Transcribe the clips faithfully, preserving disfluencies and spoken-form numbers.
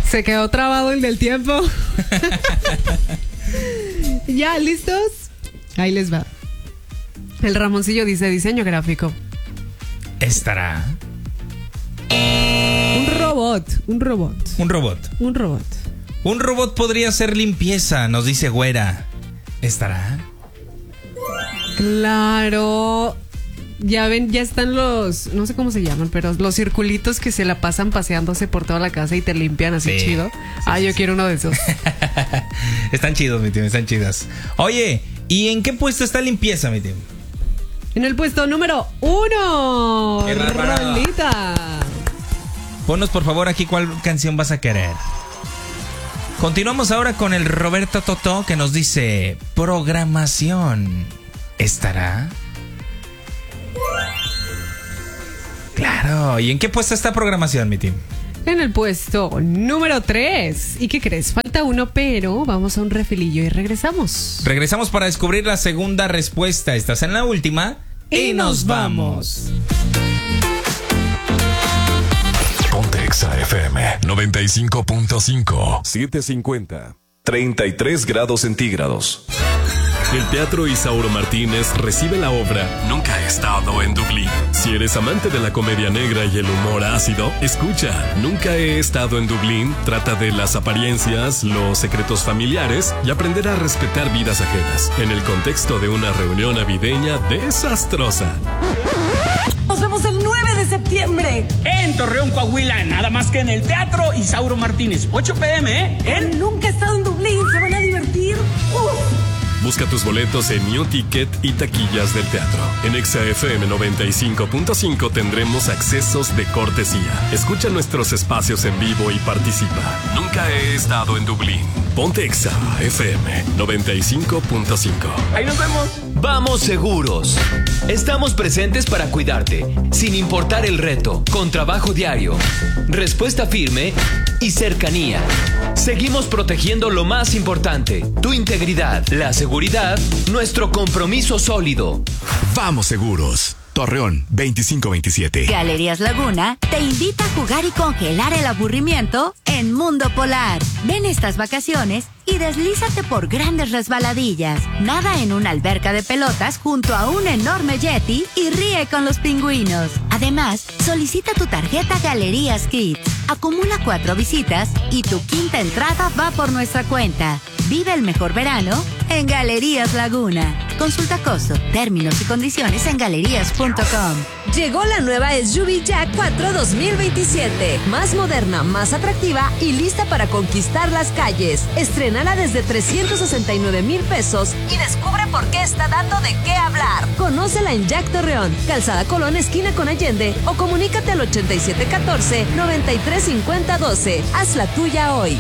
Se quedó trabado el del tiempo. ¿Ya listos? Ahí les va. El Ramoncillo dice diseño gráfico. ¿Estará? Un robot, un robot. Un robot. Un robot. Un robot podría hacer limpieza, nos dice Güera. ¿Estará? Claro. Ya ven, ya están los, no sé cómo se llaman, pero los circulitos que se la pasan paseándose por toda la casa y te limpian así, sí, chido. Sí, ah, sí, yo sí. quiero uno de esos. Están chidos, mi tío, están chidas. Oye, ¿y en qué puesto está limpieza, mi tío? En el puesto número uno. ¡Qué bárbaro! Rolita. Ponnos por favor aquí cuál canción vas a querer. Continuamos ahora con el Roberto Totó que nos dice programación. ¿Estará? Claro, ¿y en qué puesto está programación, mi team? En el puesto número tres. ¿Y qué crees? Falta uno, pero vamos a un refilillo y regresamos. Regresamos para descubrir la segunda respuesta. Estás en la última y, y nos vamos. Ponte Exa F M noventa y cinco punto cinco. setecientos cincuenta. treinta y tres grados centígrados. El Teatro Isauro Martínez recibe la obra Nunca he estado en Dublín. Si eres amante de la comedia negra y el humor ácido, escucha. Nunca he estado en Dublín trata de las apariencias, los secretos familiares y aprender a respetar vidas ajenas en el contexto de una reunión navideña desastrosa. Nos vemos el nueve de septiembre en Torreón, Coahuila, nada más que en el Teatro Isauro Martínez, ocho pm, ¿eh? En Nunca he estado en Dublín, se van a divertir. ¡Uf! Busca tus boletos en New Ticket y taquillas del teatro. En Exa F M noventa y cinco punto cinco tendremos accesos de cortesía. Escucha nuestros espacios en vivo y participa. Nunca he estado en Dublín. Ponte Exa F M noventa y cinco punto cinco. Ahí nos vemos. Vamos seguros. Estamos presentes para cuidarte, sin importar el reto, con trabajo diario, respuesta firme y cercanía. Seguimos protegiendo lo más importante, tu integridad, la seguridad, nuestro compromiso sólido. Vamos seguros. Torreón, veinticinco veintisiete. Galerías Laguna te invita a jugar y congelar el aburrimiento en Mundo Polar. Ven estas vacaciones y deslízate por grandes resbaladillas. Nada en una alberca de pelotas junto a un enorme yeti y ríe con los pingüinos. Además, solicita tu tarjeta Galerías Kids. Acumula cuatro visitas y tu quinta entrada va por nuestra cuenta. Vive el mejor verano en Galerías Laguna. Consulta costo, términos y condiciones en galerías punto com. Llegó la nueva S U V Jack cuatro dos mil veintisiete. Más moderna, más atractiva y lista para conquistar las calles. Estrénala desde trescientos sesenta y nueve mil pesos y descubre por qué está dando de qué hablar. Conócela en Jack Torreón, Calzada Colón, esquina con Allende, o comunícate al ochenta y siete catorce noventa y tres cincuenta doce. Haz la tuya hoy.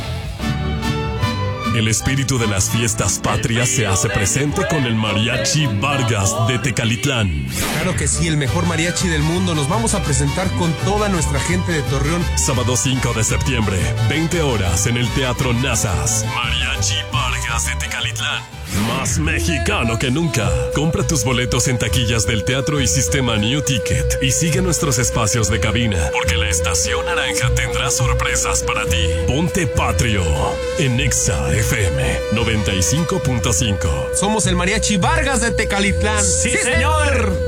El espíritu de las fiestas patrias se hace presente con el Mariachi Vargas de Tecalitlán. Claro que sí, el mejor mariachi del mundo. Nos vamos a presentar con toda nuestra gente de Torreón. Sábado cinco de septiembre, veinte horas en el Teatro Nazas. Mariachi Vargas de Tecalitlán. Más mexicano que nunca. Compra tus boletos en taquillas del teatro y sistema New Ticket. Y sigue nuestros espacios de cabina, porque la Estación Naranja tendrá sorpresas para ti. Ponte patrio en Exa F M noventa y cinco punto cinco. Somos el Mariachi Vargas de Tecalitlán. ¡Sí, sí señor!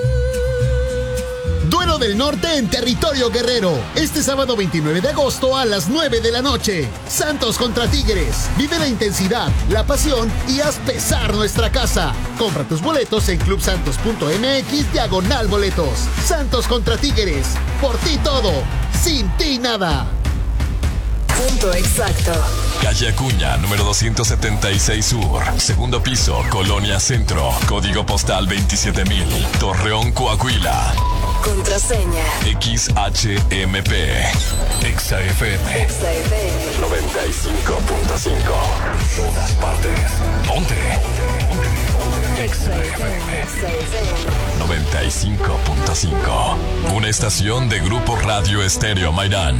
Duelo del Norte en territorio guerrero. Este sábado veintinueve de agosto a las nueve de la noche. Santos contra Tigres. Vive la intensidad, la pasión y haz pesar nuestra casa. Compra tus boletos en clubsantos punto m x diagonal boletos. Santos contra Tigres. Por ti todo. Sin ti nada. Punto exacto. Calle Acuña, número doscientos setenta y seis Sur. Segundo piso, Colonia Centro. Código postal veintisiete mil. Torreón, Coahuila. Contraseña X H M P. Exa F M Exa F M noventa y cinco punto cinco. Todas partes. Ponte. Exa F M noventa y cinco punto cinco. Una estación de Grupo Radio Estéreo Mairán.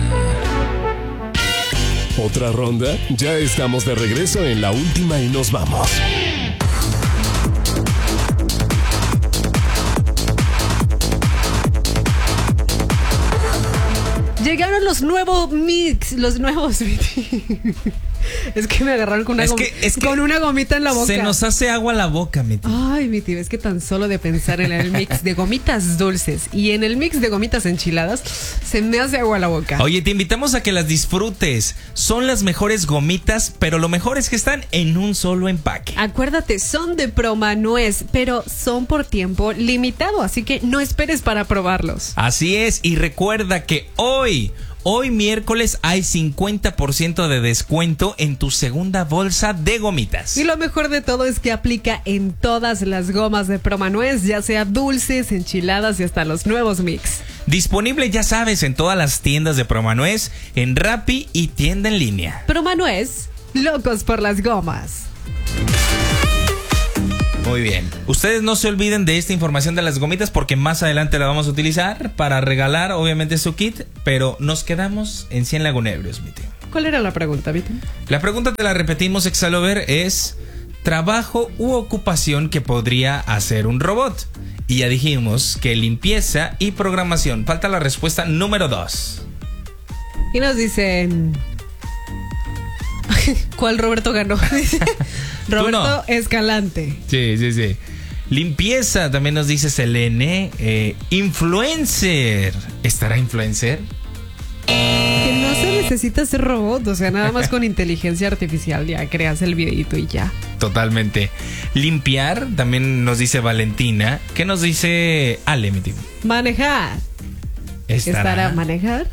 ¿Otra ronda? Ya estamos de regreso en la última y nos vamos. Llegaron los nuevos mix, los nuevos. Es que me agarraron con una, Es gom- que- es que con una gomita en la boca. Se nos hace agua la boca, mi tío. Ay, mi tío, es que tan solo de pensar en el mix de gomitas dulces y en el mix de gomitas enchiladas, se me hace agua la boca. Oye, te invitamos a que las disfrutes. Son las mejores gomitas, pero lo mejor es que están en un solo empaque. Acuérdate, son de Promanuez, pero son por tiempo limitado, así que no esperes para probarlos. Así es, y recuerda que hoy, hoy miércoles hay cincuenta por ciento de descuento en tu segunda bolsa de gomitas. Y lo mejor de todo es que aplica en todas las gomas de Promanuez, ya sea dulces, enchiladas y hasta los nuevos mix. Disponible, ya sabes, en todas las tiendas de Promanuez, en Rappi y tienda en línea. Promanuez, locos por las gomas. Muy bien. Ustedes no se olviden de esta información de las gomitas porque más adelante la vamos a utilizar para regalar, obviamente, su kit, pero nos quedamos en cien laguneros, mi tío. ¿Cuál era la pregunta, Vito? La pregunta te la repetimos, Exalover, es trabajo u ocupación que podría hacer un robot. Y ya dijimos que limpieza y programación. Falta la respuesta número dos. Y nos dicen... ¿Cuál Roberto ganó? Dice Roberto no. Escalante. Sí, sí, sí. Limpieza, también nos dice Selene. Eh, influencer. ¿Estará influencer? Que no se necesita ser robot, o sea, nada más con inteligencia artificial ya creas el videito y ya. Totalmente. Limpiar, también nos dice Valentina. ¿Qué nos dice Ale, mi tío? Manejar. ¿Estará? ¿Estará manejar?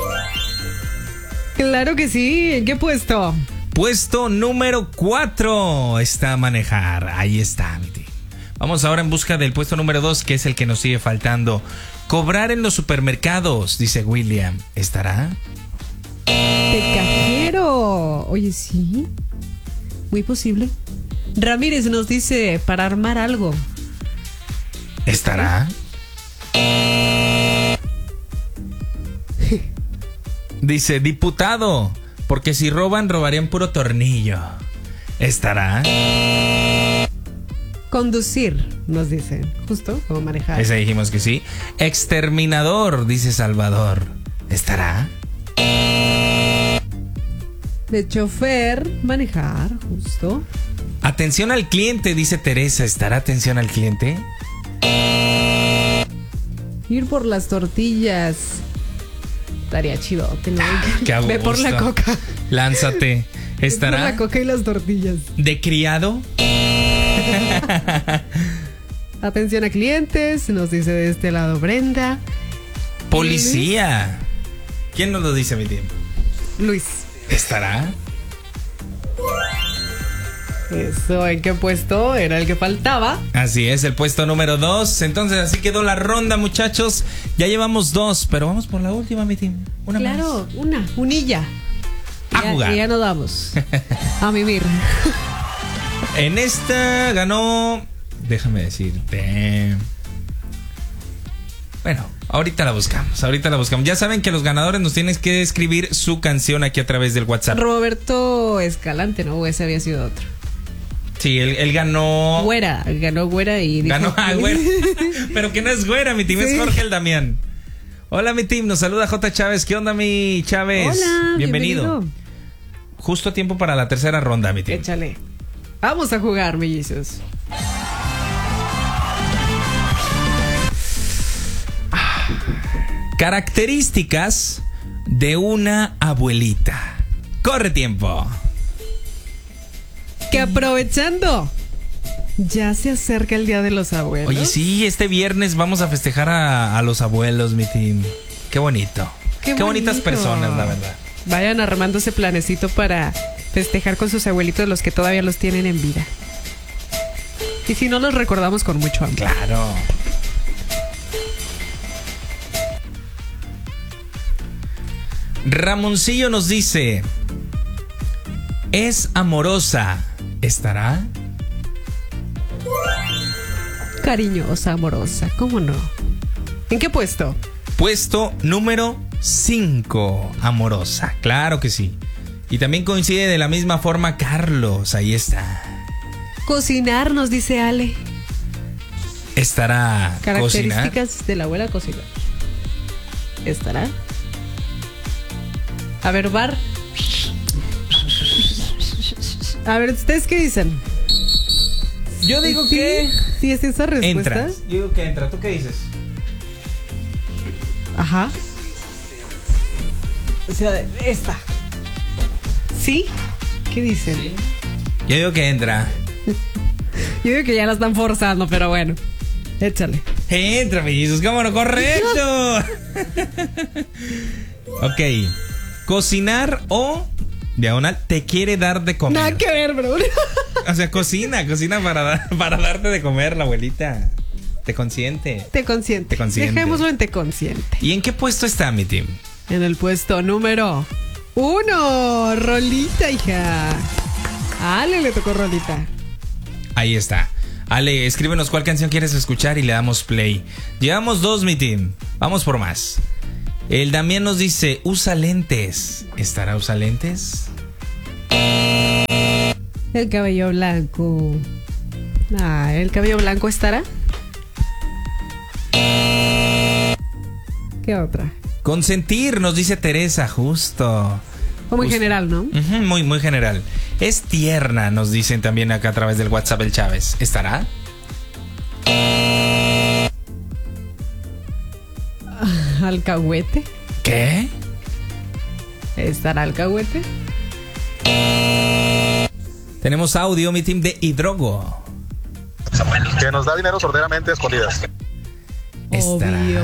Claro que sí. ¿En qué puesto? Puesto número cuatro está manejar. Ahí está, mi tío. Vamos ahora en busca del puesto número dos, que es el que nos sigue faltando. Cobrar en los supermercados, dice William. ¿Estará? De cajero. Oye, sí. Muy posible. Ramírez nos dice para armar algo. ¿Estará? Dice diputado, porque si roban, robarían puro tornillo. ¿Estará? Conducir, nos dicen. Justo, como manejar. Esa dijimos que sí. Exterminador, dice Salvador. ¿Estará? De chofer, manejar, justo. Atención al cliente, dice Teresa. ¿Estará atención al cliente? Ir por las tortillas. Estaría chido. Qué a Ve por gusto. la coca. Lánzate. ¿Estará? Por la coca y las tortillas. ¿De criado? Atención a clientes, nos dice de este lado Brenda. Policía. ¿Quién nos lo dice, mi tío? Luis. ¿Estará? Eso, ¿en qué puesto? Era el que faltaba. Así es, el puesto número dos. Entonces así quedó la ronda, muchachos. Ya llevamos dos, pero vamos por la última, mi team. Una claro, más. una, unilla. A ya, jugar. Y ya nos damos. A mimir. En esta ganó... Déjame decirte... Bueno, ahorita la buscamos, ahorita la buscamos. Ya saben que los ganadores nos tienen que escribir su canción aquí a través del WhatsApp. Roberto Escalante, ¿no? O ese había sido otro. Sí, él, él ganó... Güera, ganó Güera y dijo... Ganó a Güera. Pero que no es Güera, mi team, sí. Es Jorge el Damián. Hola, mi team, nos saluda J. Chávez. ¿Qué onda, mi Chávez? Hola, bienvenido. bienvenido. Justo a tiempo para la tercera ronda, mi team. Échale. Vamos a jugar, mellizos. Características de una abuelita. Corre tiempo. Que aprovechando, ya se acerca el Día de los Abuelos. Oye, sí, este viernes vamos a festejar a, a los abuelos, mi team. Qué bonito. Qué, Qué bonitas personas, la verdad. Vayan armando ese planecito para festejar con sus abuelitos, los que todavía los tienen en vida. Y si no, los recordamos con mucho amor. Claro. Ramoncillo nos dice: es amorosa. ¿Estará? Cariñosa, amorosa, ¿cómo no? ¿En qué puesto? Puesto número cinco. Amorosa, claro que sí. Y también coincide de la misma forma Carlos, ahí está. Cocinar, nos dice Ale. ¿Estará? Características cocinar? de la abuela cocinar. ¿Estará? A ver, bar. A ver, ¿ustedes qué dicen? Yo digo ¿Sí? que... ¿Sí es esa respuesta? Entra. Yo digo que entra. ¿Tú qué dices? Ajá. O sea, esta. ¿Sí? ¿Qué dicen? Sí. Yo digo que entra. Yo digo que ya la están forzando, pero bueno. Échale. Entra, mellizos, cómo no, correcto. Ok. Cocinar o, diagonal, te quiere dar de comer. Nada que ver, bro. O sea, cocina, cocina para, dar, para darte de comer, la abuelita. Te consiente. Te consiente. Te consiente. Dejémoslo en te consiente. ¿Y en qué puesto está mi team? En el puesto número uno. Rolita, hija. A Ale le tocó Rolita. Ahí está. Ale, escríbenos cuál canción quieres escuchar y le damos play. Llevamos dos, mi team. Vamos por más. El Damián nos dice, usa lentes. ¿Estará usa lentes? El cabello blanco. Ah, ¿el cabello blanco estará? ¿Qué otra? Consentir, nos dice Teresa, justo. Como en Justo. general, ¿no? Uh-huh, muy, muy general. Es tierna, nos dicen también acá a través del WhatsApp el Chávez. ¿Estará? ¿Alcahuete? ¿Qué? ¿Estará alcahuete? Tenemos audio, mi team, de Hidrogo. Que nos da dinero sorderamente a escondidas. ¿Estará? Obvio.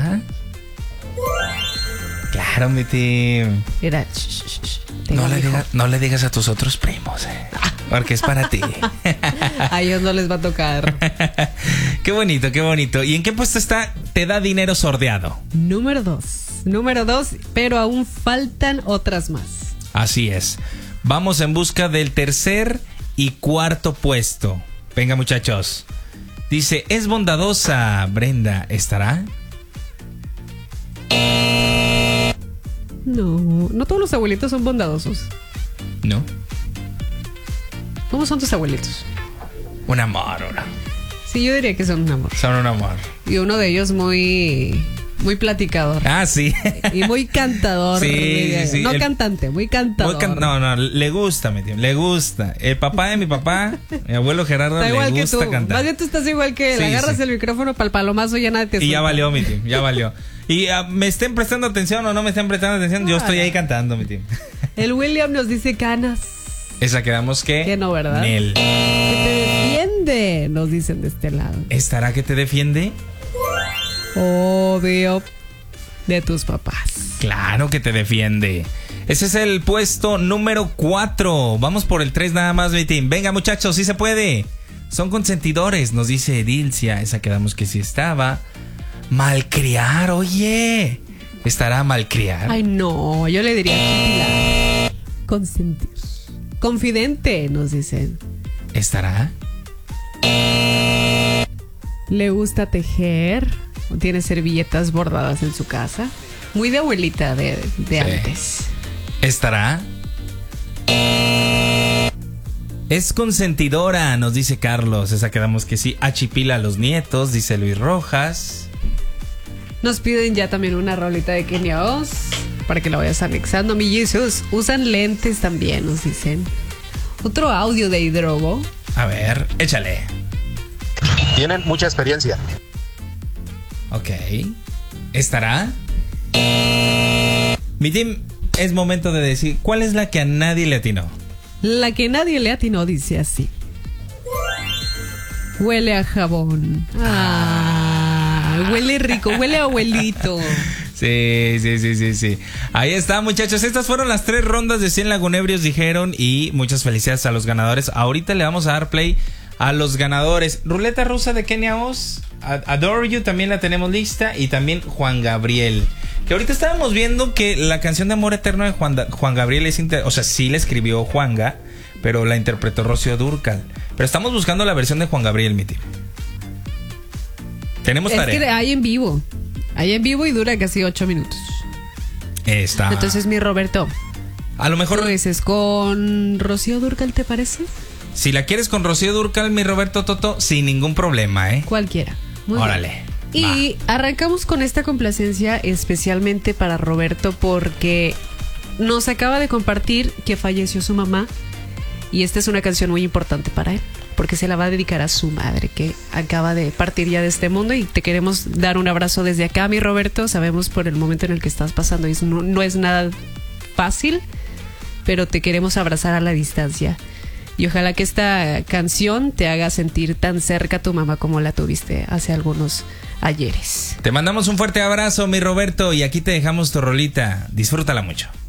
Claro, mi team. Mira, sh, sh, sh, no, le diga, no le digas a tus otros primos, eh, porque es para ti. A ellos no les va a tocar. Qué bonito, qué bonito. ¿Y en qué puesto está? Te da dinero sordeado. Número dos. Número dos, pero aún faltan otras más. Así es. Vamos en busca del tercer y cuarto puesto. Venga, muchachos. Dice, es bondadosa. Brenda, ¿estará? No, no todos los abuelitos son bondadosos. No. ¿Cómo son tus abuelitos? Un amor, una. Sí, yo diría que son un amor. Son un amor. Y uno de ellos muy, muy platicador. Ah, sí. Y muy cantador. Sí, sí, sí. No El, cantante, muy cantador. Muy can, no, no, le gusta, mi tío, le gusta. El papá de mi papá, mi abuelo Gerardo, Está le igual gusta que tú. cantar. Más bien tú estás igual que él. Sí, Agarras sí. el micrófono para el palomazo y ya nadie te Y ya suelta. valió, mi tío, ya valió. Y uh, me estén prestando atención o no me estén prestando atención, yo estoy ahí cantando, mi tío. El William nos dice canas. Esa quedamos que... Que no, ¿verdad? Nel. Que te defiende, nos dicen de este lado. ¿Estará que te defiende? Obvio. De tus papás. Claro que te defiende. Ese es el puesto número cuatro. Vamos por el tres nada más, mi team. Venga, muchachos, sí se puede. Son consentidores, nos dice Edilcia. Esa quedamos que sí estaba. Malcriar, oye. ¿Estará malcriar? Ay, no, yo le diría chipilar. Consentir. Confidente, nos dicen. ¿Estará? Le gusta tejer. Tiene servilletas bordadas en su casa. Muy de abuelita de, de sí. antes. ¿Estará? Es consentidora, nos dice Carlos. Esa quedamos que sí. Achipila a los nietos, dice Luis Rojas. Nos piden ya también una rolita de Kenia Oz para que la vayas anexando. Mi Jesus, usan lentes también, nos dicen. Otro audio de Hidrogo. A ver, échale. Tienen mucha experiencia. Ok. ¿Estará? Mi team, es momento de decir cuál es la que a nadie le atinó. La que nadie le atinó dice así. Huele a jabón. Ah, huele rico, huele a abuelito. Sí, sí, sí, sí, sí. Ahí está, muchachos. Estas fueron las tres rondas de cien lagunebrios, dijeron. Y muchas felicidades a los ganadores. Ahorita le vamos a dar play a los ganadores. Ruleta rusa de Kenia Oz. Adore You también la tenemos lista. Y también Juan Gabriel. Que ahorita estábamos viendo que la canción de Amor Eterno de Juan, Juan Gabriel es... Inter- o sea, sí la escribió Juanga, pero la interpretó Rocío Dúrcal. Pero estamos buscando la versión de Juan Gabriel, mi tío. Tenemos tarea. Es que hay en vivo. Hay en vivo y dura casi ocho minutos. Está. Entonces, mi Roberto, a lo mejor... ¿tú dices con Rocío Dúrcal, te parece? Si la quieres con Rocío Dúrcal, mi Roberto Toto, sin ningún problema, ¿eh? Cualquiera. Muy Órale. Bien. Y va. Arrancamos con esta complacencia especialmente para Roberto porque nos acaba de compartir que falleció su mamá y esta es una canción muy importante para él, porque se la va a dedicar a su madre que acaba de partir ya de este mundo y te queremos dar un abrazo desde acá, mi Roberto. Sabemos por el momento en el que estás pasando y no, no es nada fácil, pero te queremos abrazar a la distancia. Y ojalá que esta canción te haga sentir tan cerca a tu mamá como la tuviste hace algunos ayeres. Te mandamos un fuerte abrazo, mi Roberto, y aquí te dejamos tu rolita. Disfrútala mucho.